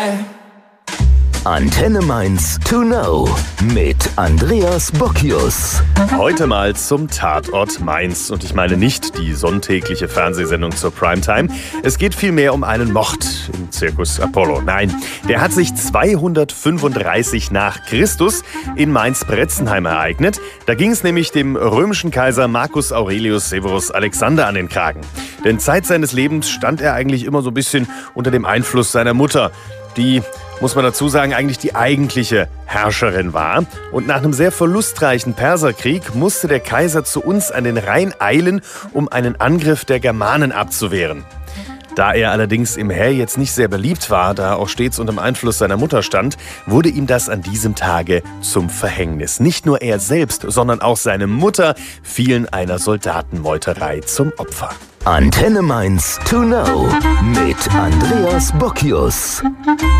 Antenne Mainz to know mit Andreas Bockius. Heute mal zum Tatort Mainz. Und ich meine nicht die sonntägliche Fernsehsendung zur Primetime. Es geht vielmehr um einen Mord im Circus Apollo. Nein, der hat sich 235 nach Christus in Mainz-Bretzenheim ereignet. Da ging es nämlich dem römischen Kaiser Marcus Aurelius Severus Alexander an den Kragen. Denn Zeit seines Lebens stand er eigentlich immer so ein bisschen unter dem Einfluss seiner Mutter, die, muss man dazu sagen, eigentlich die eigentliche Herrscherin war. Und nach einem sehr verlustreichen Perserkrieg musste der Kaiser zu uns an den Rhein eilen, um einen Angriff der Germanen abzuwehren. Da er allerdings im Heer jetzt nicht sehr beliebt war, da er auch stets unter dem Einfluss seiner Mutter stand, wurde ihm das an diesem Tage zum Verhängnis. Nicht nur er selbst, sondern auch seine Mutter fielen einer Soldatenmeuterei zum Opfer. Antenne Mainz to know mit Andreas Bockius.